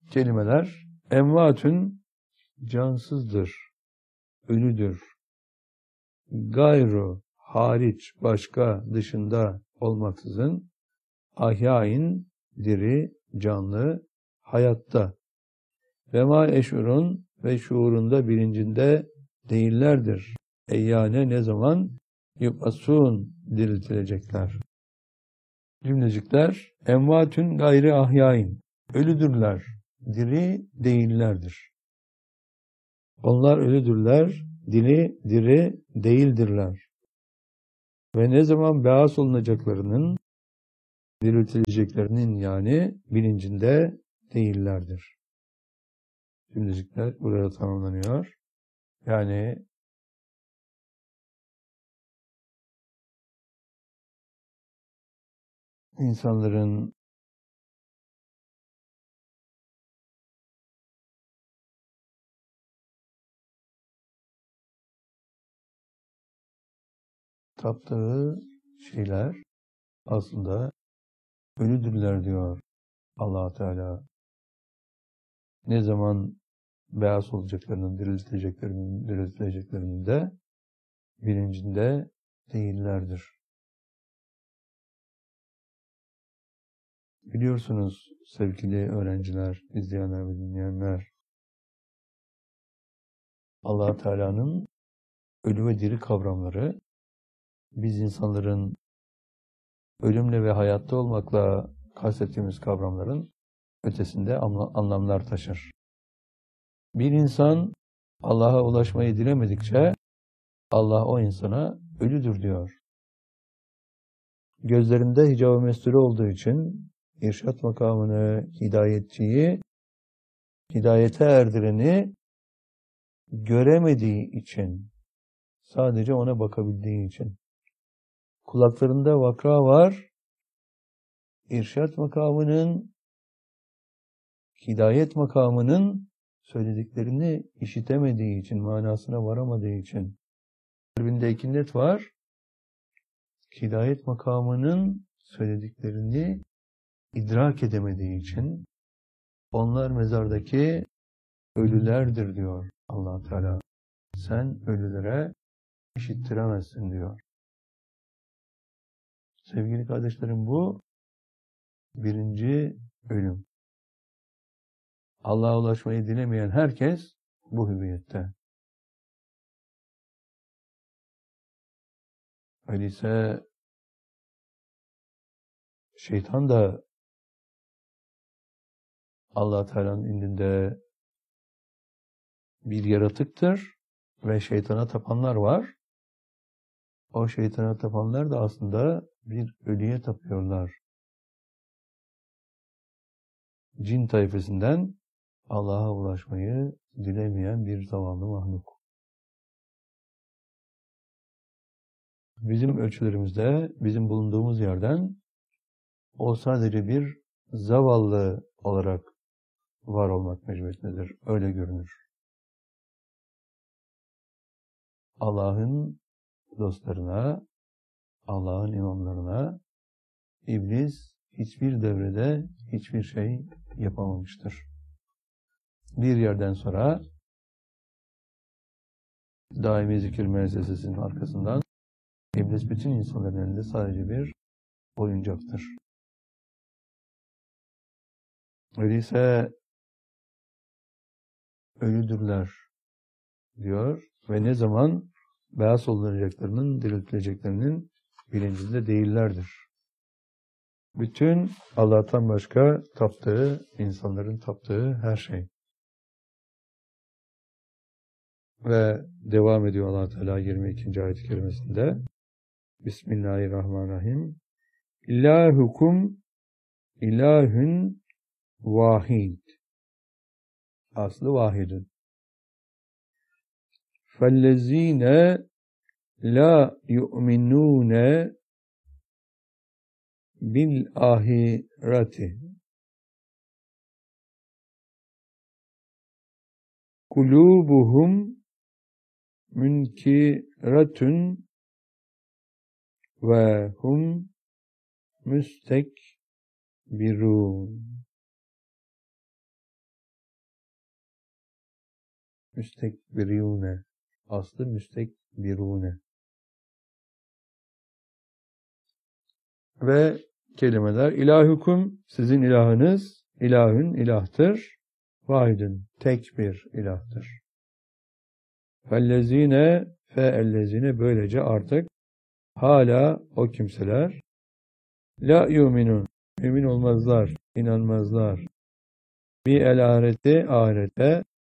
kelimeler emvatün cansızdır, ölüdür. Gayru hariç, başka, dışında olmaksızın ahyain diri, canlı, hayatta. Ve ma eşurun ve şuurunda bilincinde değillerdir. Eyyane ne zaman yub'asun diriltilecekler. Cümlecikler emvatün gayri ahyain, ölüdürler, diri değillerdir. Onlar ölüdürler, diri değildirler. Ve ne zaman beas olunacaklarının, diriltileceklerinin yani bilincinde değillerdir. Cümlecikler burada tamamlanıyor. Yani insanların taptığı şeyler aslında ölüdürler diyor Allah Teala. Ne zaman beyaz olacaklarının, diriltileceklerinin de bilincinde değillerdir. Biliyorsunuz sevgili öğrenciler, izleyenler ve dinleyenler, Allah Teala'nın ölü ve diri kavramları biz insanların ölümle ve hayatta olmakla kastettiğimiz kavramların ötesinde anlamlar taşır. Bir insan Allah'a ulaşmayı dilemedikçe Allah o insana ölüdür diyor. Gözlerinde hicab-ı mesturi olduğu için irşat makamını, hidayetçiyi, hidayete erdireni göremediği için, sadece ona bakabildiği için. Kulaklarında vakra var, irşat makamının, hidayet makamının söylediklerini işitemediği için, manasına varamadığı için. Kalbinde ikinet var, hidayet makamının söylediklerini idrak edemediği için onlar mezardaki ölülerdir diyor Allah Teala. Sen ölülere işittiremezsin diyor. Sevgili kardeşlerim, bu birinci ölüm. Allah'a ulaşmayı dilemeyen herkes bu hüviyette. Öyleyse şeytan da Allah Teala'nın indinde bir yaratıktır ve şeytana tapanlar var. O şeytana tapanlar da aslında bir ölüye tapıyorlar. Cin tayfasından Allah'a ulaşmayı dilemeyen bir zavallı mahluk. Bizim ölçülerimizde, bizim bulunduğumuz yerden o sadece bir zavallı olarak var olmak mecburiyetindedir. Öyle görünür. Allah'ın dostlarına, Allah'ın imamlarına İblis hiçbir devrede hiçbir şey yapamamıştır. Bir yerden sonra daimi zikir müessesesinin arkasından İblis bütün insanların elinde sadece bir oyuncaktır. Öyleyse ölüdürler diyor ve ne zaman beyaz olunacaklarının, diriltileceklerinin bilincinde değillerdir. Bütün Allah'tan başka taptığı, insanların taptığı her şey. Ve devam ediyor Allah Teala 22. ayet-i kerimesinde. Bismillahirrahmanirrahim. İlahukum ilahün vahid. Aslı vahidun. Fellezine la yu'minune bil ahireti. Kulubuhum münkiretun ve hum müstekbirun. müstekbirune. Aslı müstekbirune. Ve kelimeler ilahukum, sizin ilahınız, ilahün ilahtır, vahidun, tek bir ilahtır. Fellezine böylece artık hala o kimseler la yuminun, mümin olmazlar, inanmazlar. Bi el ahirete, ahirete